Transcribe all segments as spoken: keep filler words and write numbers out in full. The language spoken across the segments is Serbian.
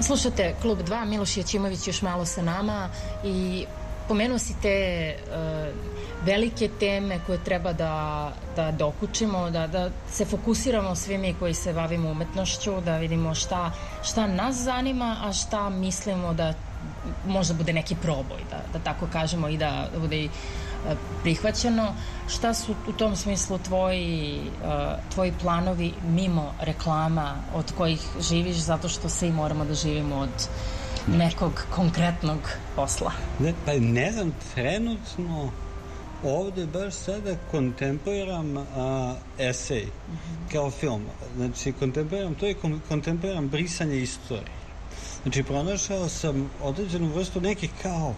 Slušate Klub dva, Miloš Joćimović još malo sa nama i pomenuo si te uh, velike teme koje treba da, da dokučimo, da, da se fokusiramo svi mi koji se bavimo umetnošću, da vidimo šta, šta nas zanima, a šta mislimo da možda bude neki proboj, da, da tako kažemo, i da, da bude i prihvaćeno. Šta su u tom smislu tvoji, uh, tvoji planovi mimo reklama od kojih živiš, zato što svi moramo da živimo od nekog konkretnog posla? Ne, pa ne znam, trenutno ovde baš sada kontempliram uh, esej mm-hmm. kao film. Znači, kontempliram to i kontempliram brisanje istorije. Znači, pronašao sam određenu vrstu nekih kao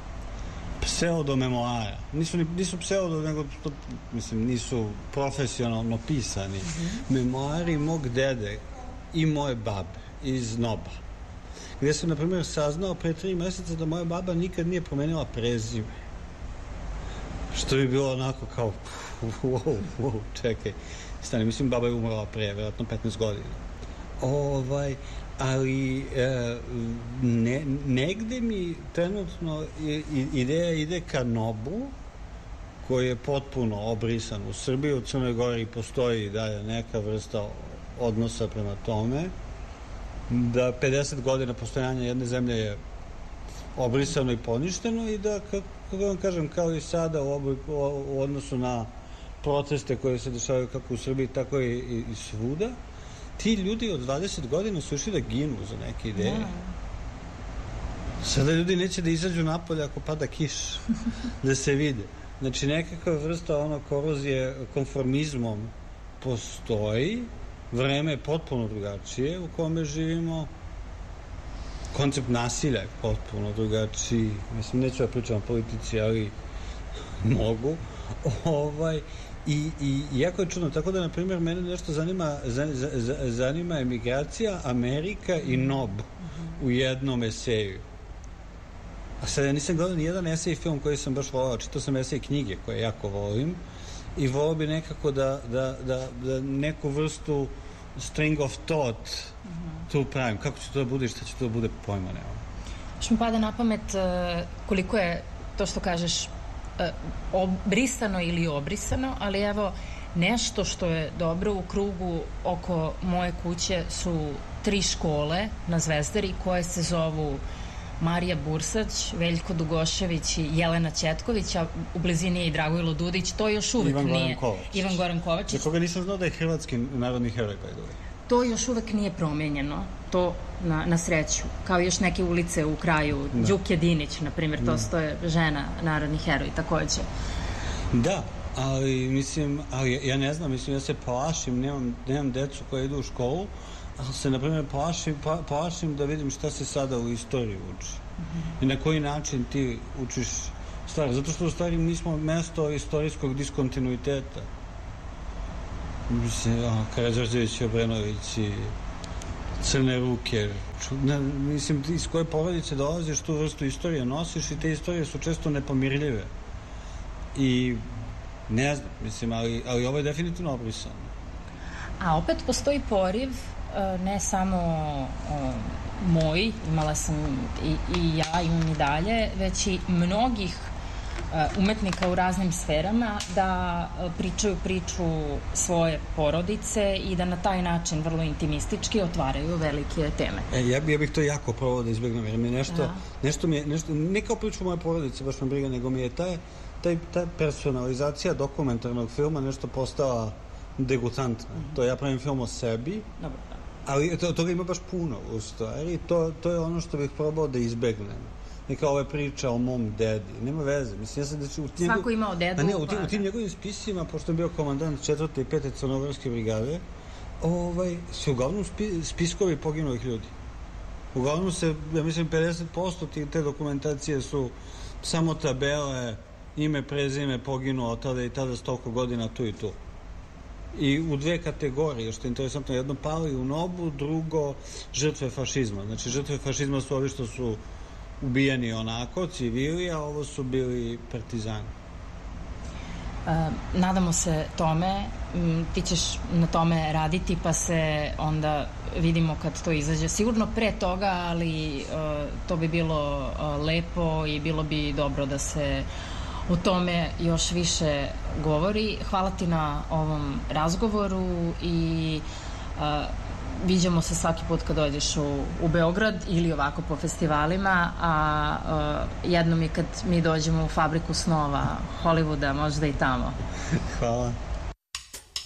pseudo-memoara. Nisu, nisu pseudo, nego, to, mislim, nisu profesionalno pisani. Mm-hmm. Memoari mog dede i moje babe iz Noba. Gde sam, na primjer, saznao pre tri meseca da moja baba nikad nije promenila prezime. Što bi bilo onako kao, wow, wow, čekaj. Stani, mislim, baba je umrla pre, vjerojatno petnaest godina. Ovaj, ali e, ne, negde mi trenutno ideja ide ka Nobu, koji je potpuno obrisan u Srbiji. U Crnoj Gori postoji dalje neka vrsta odnosa prema tome, da pedeset godina postojanja jedne zemlje je obrisano i poništeno i da, kako vam kažem, kao i sada u, obliku, u odnosu na proteste koje se dešavaju kako u Srbiji, tako i, i, i svuda, ti ljudi od dvadeset godina su išli da ginu za neke ideje. Ja. Sada ljudi neće da izađu napolje ako pada kiš, da se vide. Znači, nekakva vrsta ono korozije konformizmom postoji, vreme je potpuno drugačije u kome živimo, koncept nasilja je potpuno drugačiji. Mislim, neću da pričam o politici, ali mogu. Ovaj, i, i jako je čudno, tako da, na primjer, mene nešto zanima, zanima emigracija, Amerika i Nob u jednom eseju. A sad ja nisam gledao ni jedan esej film koji sam baš volao, čitao sam esej knjige koje jako volim i volao bi nekako da, da, da, da neku vrstu string of thought uh-huh. tu pravim. Kako će to da bude i šta će to da bude, pojma nema. Što mi pada na pamet koliko je to što kažeš obrisano ili obrisano, ali evo nešto što je dobro u krugu oko moje kuće su tri škole na Zvezdari koje se zovu Marija Bursać, Veljko Dugošević i Jelena Ćetković, a u blizini je i Dragojlo Dudić. To još uvek Ivan nije... Goran Kovačić. Ivan Goran Kovačić. Za koga nisam znao da je hrvatski narodni heroj, by the way. To još uvek nije promenjeno, to na, na sreću. Kao još neke ulice u kraju, da. Đuke Dinić, na primjer, to stoje žena, narodni heroj, takođe. Da, ali mislim, ali ja ne znam, mislim, ja se plašim, nemam, nemam decu koja idu u školu, ali se, na primjer, plašim, pa, plašim da vidim šta se sada u istoriji uči. Mm-hmm. I na koji način ti učiš stvari. Zato što u stvari mi smo mesto istorijskog diskontinuiteta. Mislim, oh, Karađorđević, Obrenović i Crne ruke. Ne, mislim, iz koje porodice dolaziš, tu vrstu istorije nosiš i te istorije su često nepomirljive. I ne znam, mislim, ali, ali ovo je definitivno obrisano. A opet postoji poriv, ne samo o, moj, imala sam i, i ja, imam i dalje, već i mnogih umetnika u raznim sferama da pričaju priču svoje porodice i da na taj način vrlo intimistički otvaraju velike teme. E, ja, ja bih to jako probao da izbjegnem, jer mi nešto, ja. nešto mi je, nešto, ne kao priču moje porodice, baš me briga, nego mi je taj, taj, ta personalizacija dokumentarnog filma nešto postala degutantna. Mm-hmm. To ja pravim film o sebi, dobro, da. Ali to, toga ima baš puno u stvari. To, to je ono što bih probao da izbegnem. Neka ova priča o mom dedi. Nema veze. Mislim, ja sam da ću... U njegov... Svako ima o dedu. A ne, u tim, u tim njegovim spisima, pošto je bio komandant četvrte i pete crnogorske brigade, ovaj, su uglavnom spi, spiskovi poginulih ljudi. Uglavnom se, ja mislim, pedeset posto te dokumentacije su samo tabele, ime, prezime, poginuo od tada i tada s toliko godina tu i tu. I u dve kategorije, što je interesantno, jedno pali u Nobu, drugo žrtve fašizma. Znači, žrtve fašizma su ovi što su ubijeni onako, civili, a ovo su bili partizani. nadamo se tome, ti ćeš na tome raditi, pa se onda vidimo kad to izađe. Sigurno pre toga, ali to bi bilo lepo i bilo bi dobro da se o tome još više govori. Hvala ti na ovom razgovoru i viđamo se svaki put kad dođeš u, u Beograd ili ovako po festivalima, a uh, jednom je kad mi dođemo u Fabriku snova Hollywooda, možda i tamo. Hvala.